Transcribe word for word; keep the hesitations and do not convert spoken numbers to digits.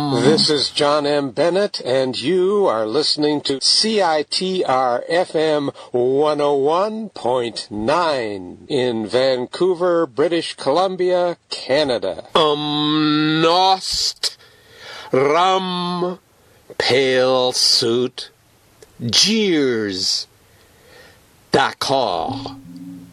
This is John M. Bennett, and you are listening to C I T R F M one oh one point nine in Vancouver, British Columbia, Canada. Um, Nost, Rum, Pale Suit, Jeers, D'accord.